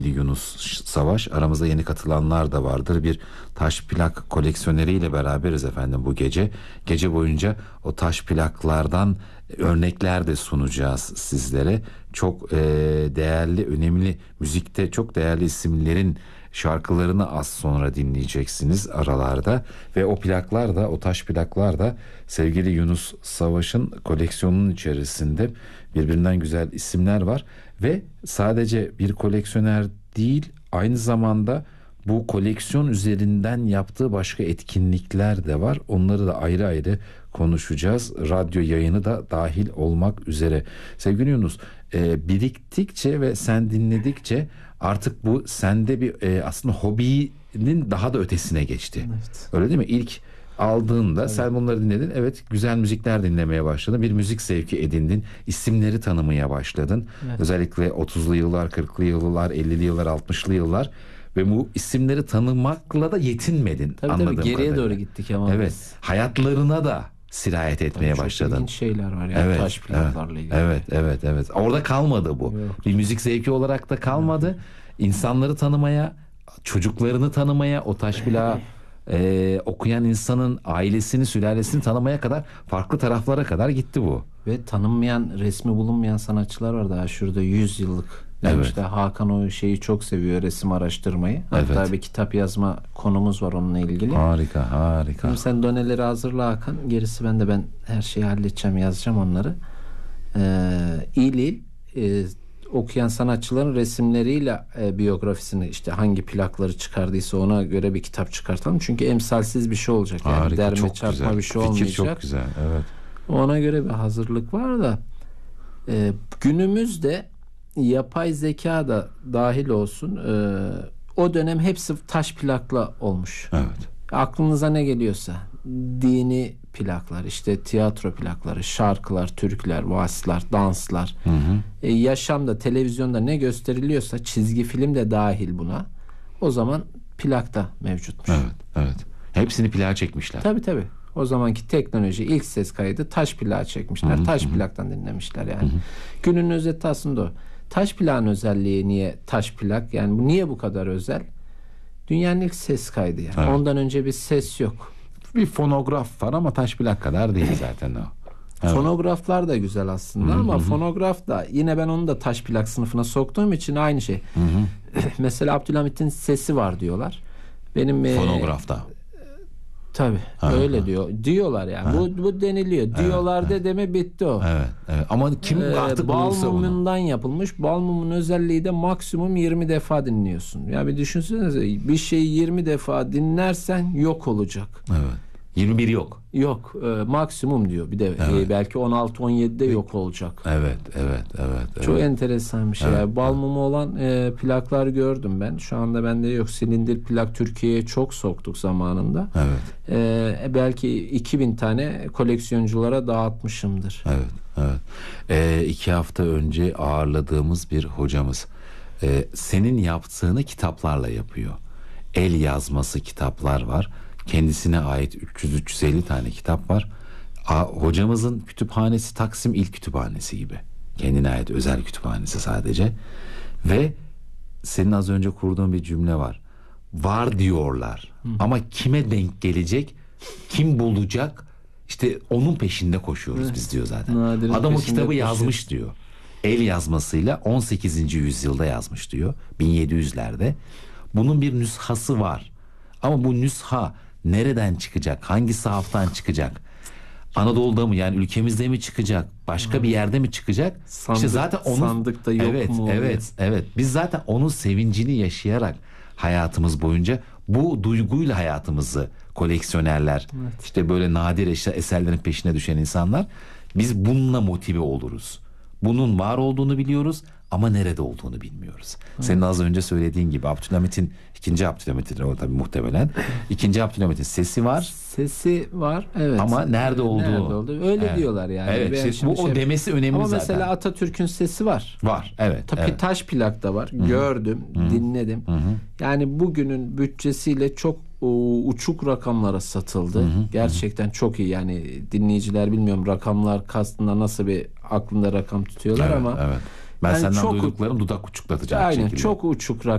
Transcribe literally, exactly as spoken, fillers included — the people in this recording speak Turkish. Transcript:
Yunus Savaş, aramızda yeni katılanlar da vardır. Bir taş plak koleksiyoneriyle beraberiz efendim bu gece. Gece boyunca o taş plaklardan örnekler de sunacağız sizlere. Çok e, değerli, önemli, müzikte çok değerli isimlerin şarkılarını az sonra dinleyeceksiniz aralarda. Ve o plaklar da, o taş plaklar da sevgili Yunus Savaş'ın koleksiyonunun içerisinde birbirinden güzel isimler var. Ve sadece bir koleksiyoner değil, aynı zamanda bu koleksiyon üzerinden yaptığı başka etkinlikler de var. Onları da ayrı ayrı konuşacağız. Radyo yayını da dahil olmak üzere. Sevgili Yunus, e, biriktikçe ve sen dinledikçe artık bu sende bir e, aslında hobinin daha da ötesine geçti. Evet. Öyle değil mi? İlk aldığında evet, sen bunları dinledin. Evet, güzel müzikler dinlemeye başladın. Bir müzik zevki edindin. İsimleri tanımaya başladın. Evet. Özellikle otuzlu yıllar, kırklı yıllar, ellili yıllar, altmışlı yıllar ve bu isimleri tanımakla da yetinmedin. Tabii anladığım tabii geriye kadarıyla. doğru gittik ama. Evet. Biz. Hayatlarına da sirayet etmeye Çok başladın. ilginç şeyler var ya, evet, taş plaklarla ilgili. Evet, evet, evet. Orada kalmadı bu. Yok. Bir müzik zevki olarak da kalmadı. Evet. İnsanları tanımaya, çocuklarını tanımaya, o taş plağı Ee, okuyan insanın ailesini, sülalesini tanımaya kadar, farklı taraflara kadar gitti bu. Ve tanınmayan, resmi bulunmayan sanatçılar var daha şurada yüz yıllık. Evet. İşte Hakan o şeyi çok seviyor, resim araştırmayı. Hatta evet, bir kitap yazma konumuz var onunla ilgili. Harika, harika. Şimdi sen doneleri hazırla Hakan. Gerisi ben de ben her şeyi halledeceğim, yazacağım onları. Ee, İl il e, okuyan sanatçıların resimleriyle e, biyografisini, işte hangi plakları çıkardıysa ona göre bir kitap çıkartalım. Çünkü emsalsiz bir şey olacak. Yani harika, derme çok çarpma güzel. bir şey Fikir olmayacak. çok güzel, evet. Ona göre bir hazırlık var da e, günümüzde yapay zeka da dahil olsun, e, o dönem hepsi taş plakla olmuş. Evet. Aklınıza ne geliyorsa, dini plaklar, işte tiyatro plakları, şarkılar, türküler, vasılar, danslar, hı hı. E, yaşamda, televizyonda ne gösteriliyorsa, çizgi film de dahil buna, o zaman plakta mevcutmuş. Evet, evet. Hepsini plağa çekmişler. Tabii tabii. O zamanki teknoloji, ilk ses kaydı taş plağa çekmişler. Hı hı. Taş plaktan dinlemişler yani. Hı hı. Günün özeti aslında o. Taş plağın özelliği niye taş plak? Yani bu niye bu kadar özel? Dünyanın ilk ses kaydı yani. Evet. Ondan önce bir ses yok. Bir fonograf var ama taş plak kadar değil zaten o. Evet. Fonograflar da güzel aslında, hı hı, ama fonograf da, yine ben onu da taş plak sınıfına soktuğum için aynı şey. Hı hı. Mesela Abdülhamit'in sesi var diyorlar. Benim fonografta. E, tabii ha, öyle ha. diyor. Diyorlar yani. Ha. Bu bu deniliyor. Evet, diyorlar de deme bitti o. Evet, evet. Ama kim ee, artık bal mumundan yapılmış. Bal mumun özelliği de maksimum yirmi defa dinliyorsun. Ya bir düşünsenize, bir şeyi yirmi defa dinlersen yok olacak. Evet. yirmi bir yok. Yok. E, maksimum diyor. Bir de evet, e, belki on altı on yedide yok olacak. Evet, evet, evet. evet. Çok enteresan bir şey. Evet, yani bal mumu olan e, plaklar gördüm ben. Şu anda bende yok. Silindir plak Türkiye'ye çok soktuk zamanında. Evet. E, belki iki bin tane koleksiyonculara dağıtmışımdır. Evet, evet. E, iki hafta önce ağırladığımız bir hocamız e, senin yaptığını kitaplarla yapıyor. El yazması kitaplar var. Kendisine ait üç yüz üç yüz elli tane kitap var. A, hocamızın kütüphanesi Taksim İl Kütüphanesi gibi. Kendine ait özel kütüphanesi sadece. Ve senin az önce kurduğun bir cümle var. Var diyorlar. Hı. Ama kime denk gelecek? Kim bulacak? İşte onun peşinde koşuyoruz evet, biz diyor zaten. Nadir'in adam o kitabı koşuyor, yazmış diyor. El yazmasıyla on sekizinci yüzyılda yazmış diyor. bin yedi yüzlerde. Bunun bir nüshası var. Ama bu nüsha nereden çıkacak? Hangi sahaftan çıkacak? Anadolu'da mı, yani ülkemizde mi çıkacak? Başka hmm. bir yerde mi çıkacak? Sandık, işte zaten onun sandıkta yok evet, mu? Evet, evet, evet. Biz zaten onun sevincini yaşayarak hayatımız boyunca bu duyguyla hayatımızı koleksiyonerler, evet, işte böyle nadir eşya, eserlerin peşine düşen insanlar, biz bununla motive oluruz. Bunun var olduğunu biliyoruz ama nerede olduğunu bilmiyoruz. Evet. Senin az önce söylediğin gibi Abdülhamit'in, ikinci Abdülhamit'in o tabii muhtemelen. İkinci Abdülhamit'in sesi var. Sesi var, evet. Ama nerede olduğu. Nerede olduğu. Öyle evet, diyorlar yani. Evet, işte, bu şey, o demesi önemli ama zaten. Ama mesela Atatürk'ün sesi var. Var, evet. Tabii evet. taş plak da var. Hı-hı. Gördüm, Hı-hı. dinledim. Hı-hı. Yani bugünün bütçesiyle çok o, uçuk rakamlara satıldı. Hı-hı. Gerçekten Hı-hı. çok iyi. Yani dinleyiciler bilmiyorum rakamlar kastında nasıl bir aklında rakam tutuyorlar evet, ama. Evet. Ben yani senden çok, duyduklarım dudak uçuklatacak aynen, şekilde. Çok uçuk rakam.